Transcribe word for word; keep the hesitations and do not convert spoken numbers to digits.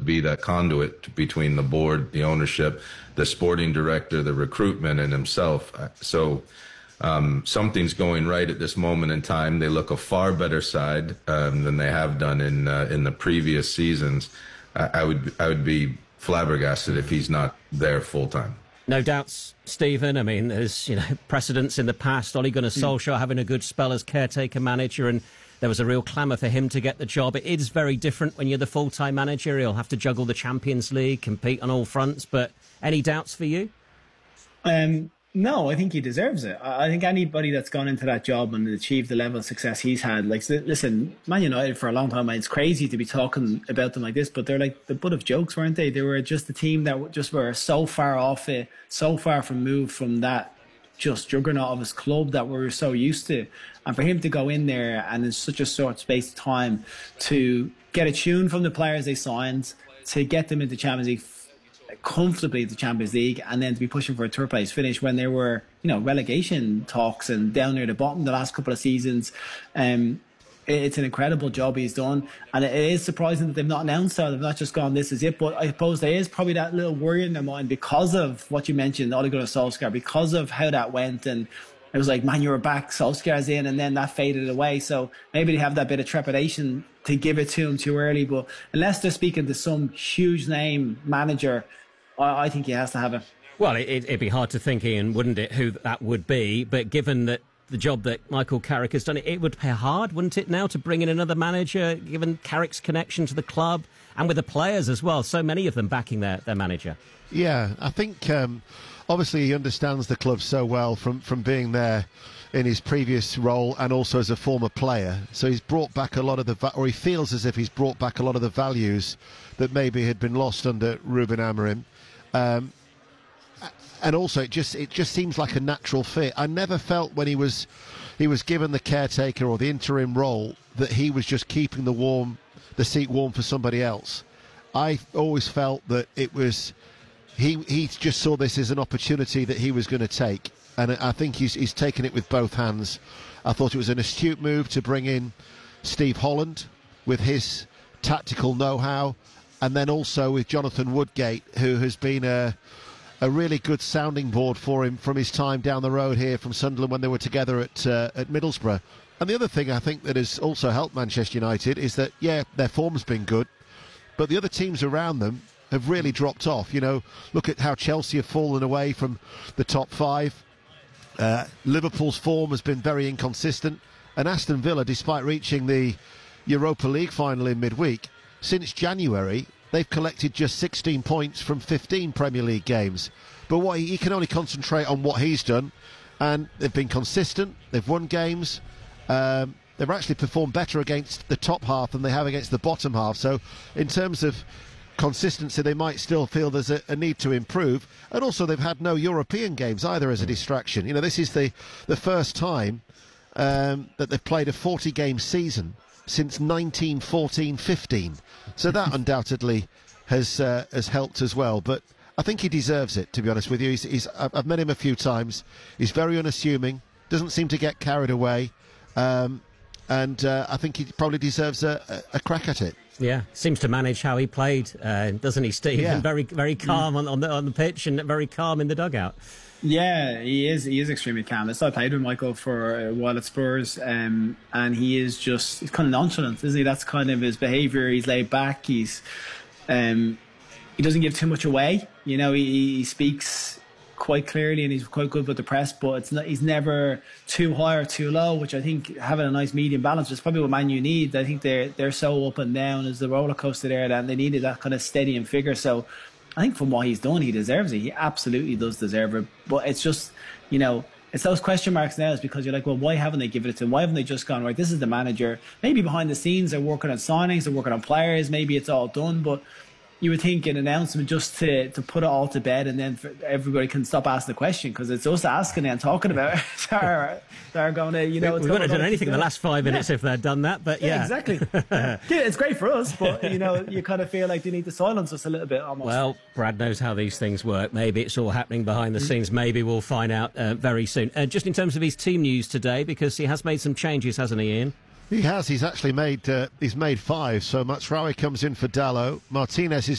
be that conduit between the board, the ownership, the sporting director, the recruitment, and himself. So um, something's going right at this moment in time. They look a far better side um, than they have done in uh, in the previous seasons. I, I would I would be flabbergasted if he's not there full time. No doubts, Stephen. I mean, there's, you know, precedents in the past. Ole Gunnar Solskjaer having a good spell as caretaker manager, and there was a real clamour for him to get the job. It is very different when you're the full-time manager. He'll have to juggle the Champions League, compete on all fronts. But any doubts for you? Um, no, I think he deserves it. I think anybody that's gone into that job and achieved the level of success he's had, like, listen, Man United for a long time, it's crazy to be talking about them like this, but they're like the butt of jokes, weren't they? They were just a team that just were so far off it, so far from moved from that just juggernaut of his club that we're so used to. And for him to go in there and in such a short space of time to get a tune from the players they signed, to get them into Champions League, comfortably the Champions League, and then to be pushing for a third place finish when there were, you know, relegation talks and down near the bottom the last couple of seasons. Um, it's an incredible job he's done, and it is surprising that they've not announced that. They've not just gone, this is it. But I suppose there is probably that little worry in their mind because of what you mentioned, Ole Gunnar Solskjaer, because of how that went, and it was like, man, you were back, Solskjaer's in, and then that faded away. So maybe they have that bit of trepidation to give it to him too early. But unless they're speaking to some huge name manager, I, I think he has to have it. Well, it, it'd be hard to think, Ian, wouldn't it, who that would be? But given that the job that Michael Carrick has done, it, it would pay hard, wouldn't it, now to bring in another manager, given Carrick's connection to the club and with the players as well, so many of them backing their, their manager. Yeah, I think um, obviously he understands the club so well from, from being there in his previous role and also as a former player. So he's brought back a lot of the, va- or he feels as if he's brought back a lot of the values that maybe had been lost under Ruben Amorim. Um, And also, it just it just seems like a natural fit. I never felt when he was he was given the caretaker or the interim role that he was just keeping the warm the seat warm for somebody else. I always felt that it was he he just saw this as an opportunity that he was going to take, and I think he's he's taken it with both hands. I thought it was an astute move to bring in Steve Holland with his tactical know-how, and then also with Jonathan Woodgate, who has been a a really good sounding board for him from his time down the road here from Sunderland when they were together at uh, at Middlesbrough. And the other thing I think that has also helped Manchester United is that, yeah, their form's been good, but the other teams around them have really dropped off. You know, look at how Chelsea have fallen away from the top five. Uh, Liverpool's form has been very inconsistent, and Aston Villa, despite reaching the Europa League final in midweek, since January they've collected just sixteen points from fifteen Premier League games. But what he, he can only concentrate on what he's done, and they've been consistent, they've won games, um, they've actually performed better against the top half than they have against the bottom half. So in terms of consistency, they might still feel there's a, a need to improve. And also they've had no European games either as a distraction. You know, this is the, the first time um, that they've played a forty game season since nineteen fourteen fifteen. So that undoubtedly has uh, has helped as well. But I think he deserves it, to be honest with you. He's, he's, I've met him a few times. He's very unassuming, doesn't seem to get carried away. Um, and uh, I think he probably deserves a, a, a crack at it. Yeah, seems to manage how he played, uh, doesn't he, Steve? Yeah. And very, very calm on, on the on the pitch and very calm in the dugout. Yeah, he is. He is extremely calm. I played with Michael for a while at Spurs, um, and he is just he's kind of nonchalant, isn't he? That's kind of his behaviour. He's laid back. He's um, he doesn't give too much away. You know, he, he speaks quite clearly and he's quite good with the press, but it's not, he's never too high or too low, which I think having a nice medium balance is probably what Man U need. I think they're they're so up and down as the roller coaster there that they needed that kind of steadying figure. So I think from what he's done, he deserves it. He absolutely does deserve it. But it's just, you know, it's those question marks now is because you're like, well, why haven't they given it to him? Why haven't they just gone, right, this is the manager. Maybe behind the scenes they're working on signings, they're working on players, maybe it's all done, but you would think an announcement just to, to put it all to bed and then for everybody can stop asking the question, because it's us asking and talking about it. they're, they're going to, you know... We wouldn't have done anything in the last five minutes yeah. if they'd done that, but yeah. yeah exactly. yeah, it's great for us, but, you know, you kind of feel like they need to silence us a little bit almost. Well, Brad knows how these things work. Maybe it's all happening behind the scenes. Maybe we'll find out uh, very soon. Uh, just in terms of his team news today, because he has made some changes, hasn't he, Ian? He has. He's actually made uh, he's made five. So Mazraoui comes in for Dalot. Martinez is